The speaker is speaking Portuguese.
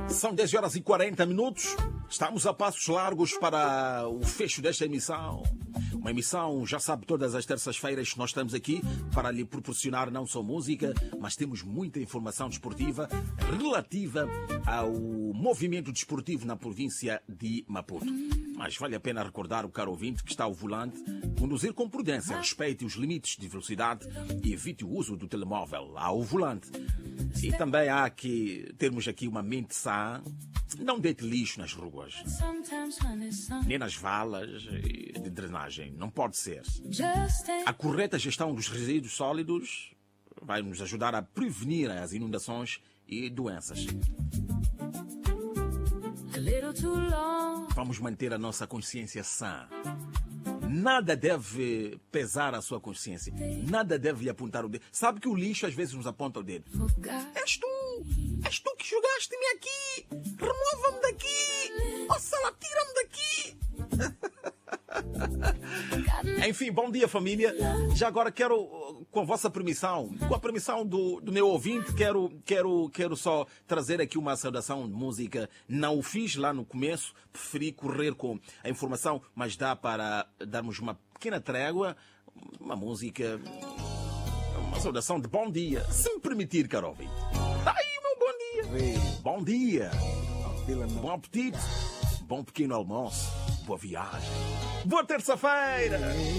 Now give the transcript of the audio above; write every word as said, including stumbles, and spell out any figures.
São dez horas e quarenta minutos. Estamos a passos largos para o fecho desta emissão. Uma emissão, já sabe, todas as terças-feiras nós estamos aqui para lhe proporcionar não só música, mas temos muita informação desportiva relativa ao movimento desportivo na província de Maputo. Mas vale a pena recordar o caro ouvinte que está ao volante, conduzir com prudência, respeite os limites de velocidade e evite o uso do telemóvel ao volante. E também há que termos aqui uma mente sã. Não deite lixo nas ruas, nem nas valas de drenagem. Não pode ser. A correta gestão dos resíduos sólidos vai nos ajudar a prevenir as inundações e doenças. Vamos manter a nossa consciência sã. Nada deve pesar a sua consciência. Nada deve lhe apontar o dedo. Sabe que o lixo às vezes nos aponta o dedo. És tu! És tu que jogaste-me aqui! Remova-me daqui! Oh, Sala, tira-me daqui! Enfim, bom dia, família. Já agora quero, com a vossa permissão, com a permissão do, do meu ouvinte, quero, quero, quero só trazer aqui uma saudação de música. Não o fiz lá no começo, preferi correr com a informação, mas dá para darmos uma pequena trégua, uma música, uma saudação de bom dia, se me permitir, caro ouvinte. Tá aí, meu bom dia. Bom dia. Bom apetite. Bom pequeno almoço. Boa viagem. Boa terça-feira.